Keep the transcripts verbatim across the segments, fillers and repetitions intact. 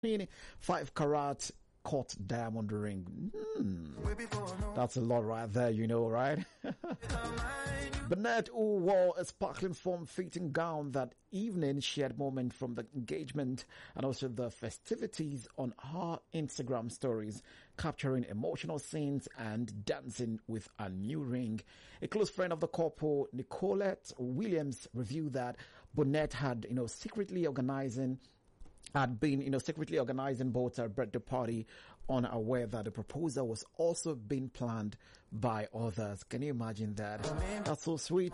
Five carat cut diamond ring. Hmm. That's a lot right there, you know, right? Bernette, who wore a sparkling form-fitting gown that evening, shared moments from the engagement and also the festivities on her Instagram stories, capturing emotional scenes and dancing with a new ring. A close friend of the couple, Nicolette Williams, revealed that Bernette had, you know, secretly organizing had been, you know, secretly organizing both a birthday party, unaware that the proposal was also being planned by others. Can you imagine that? That's so sweet.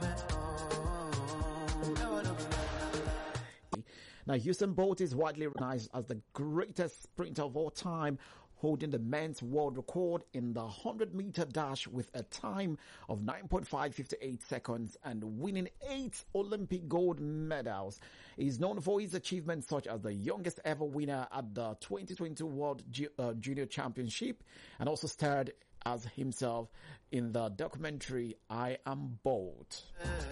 Now, Usain Bolt is widely recognized as the greatest sprinter of all time, holding the men's world record in the one hundred meter dash with a time of nine point five five eight seconds and winning eight Olympic gold medals. He is known for his achievements such as the youngest ever winner at the twenty twenty-two World Ju- uh, Junior Championship, and also starred as himself in the documentary I Am Bolt.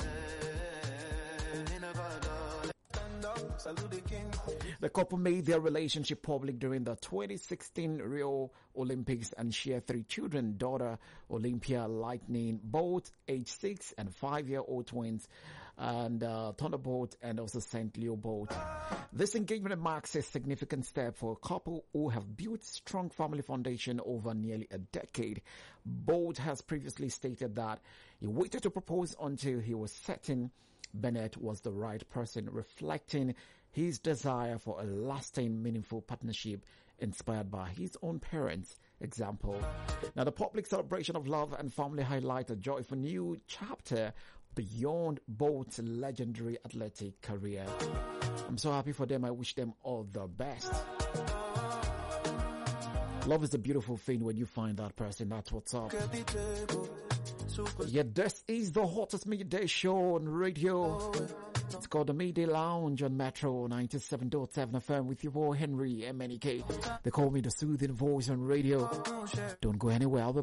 The couple made their relationship public during the twenty sixteen Rio Olympics and shared three children, daughter Olympia Lightning Bolt, age six, and five-year-old twins, and uh, Thunderbolt and also Saint Leo Bolt. This engagement marks a significant step for a couple who have built strong family foundation over nearly a decade. Bolt has previously stated that he waited to propose until he was certain Bernette was the right person, reflecting his desire for a lasting, meaningful partnership inspired by his own parents' example. Now, the public celebration of love and family highlight a joyful new chapter beyond Bolt's legendary athletic career. I'm so happy for them. I wish them all the best. Love is a beautiful thing when you find that person. That's what's up. Yeah, this is the hottest midday show on radio. It's called the Midday Lounge on Metro ninety-seven point seven F M with your boy Henry M N E K. They call me the soothing voice on radio. Don't go anywhere. I'll be